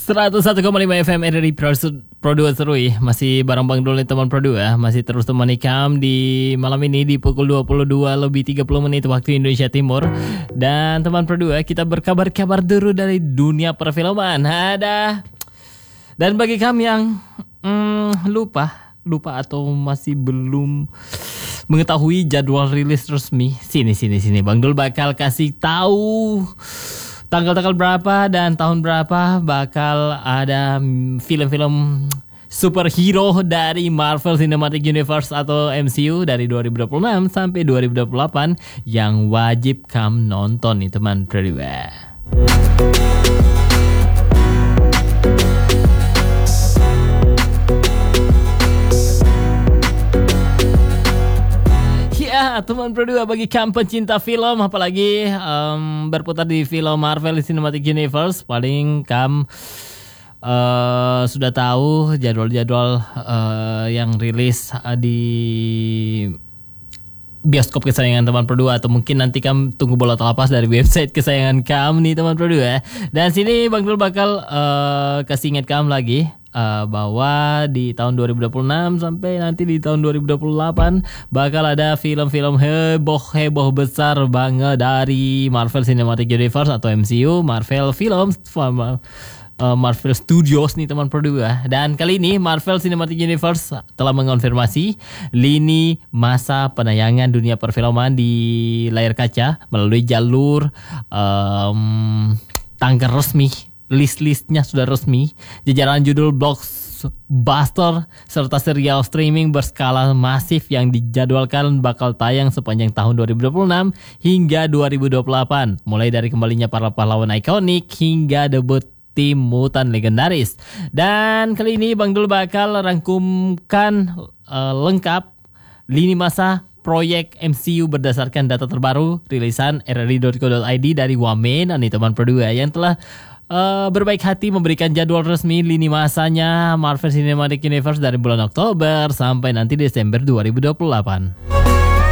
101,5 FM RRI Pro 2 Serui. Masih bareng Bang Dul nih teman Pro 2. Masih terus temani Kam di malam ini di pukul 22 lebih 30 menit waktu Indonesia Timur. Dan teman Pro 2, kita berkabar-kabar dulu dari dunia perfilman. Dan bagi Kam yang lupa atau masih belum mengetahui jadwal rilis resmi, sini Bang Dul bakal kasih tahu tanggal-tanggal berapa dan tahun berapa bakal ada film-film superhero dari Marvel Cinematic Universe atau MCU dari 2026 sampai 2028 yang wajib kamu nonton nih teman berdua. Teman berdua, bagi kamu pencinta film, apalagi berputar di film Marvel Cinematic Universe, paling kamu sudah tahu jadwal-jadwal yang rilis di bioskop kesayangan teman berdua, atau mungkin nanti kamu tunggu bola telepas dari website kesayangan kamu nih teman berdua. Dan sini Bang Dul bakal kasih ingat kamu lagi bahwa di tahun 2026 sampai nanti di tahun 2028 bakal ada film-film heboh besar banget dari Marvel Cinematic Universe atau MCU, Marvel Films, Marvel Studios nih teman berdua. Dan kali ini Marvel Cinematic Universe telah mengonfirmasi lini masa penayangan dunia perfilman di layar kaca melalui jalur tanggal resmi. List-listnya sudah resmi. Jajaran judul blockbuster serta serial streaming berskala masif yang dijadwalkan bakal tayang sepanjang tahun 2026 hingga 2028. Mulai dari kembalinya para pahlawan ikonik hingga debut tim mutan legendaris. Dan kali ini Bang Dul bakal rangkumkan lengkap lini masa proyek MCU berdasarkan data terbaru rilisan rri.co.id dari Wamen nih teman berdua yang telah berbaik hati memberikan jadwal resmi lini masanya Marvel Cinematic Universe dari bulan Oktober sampai nanti Desember 2028.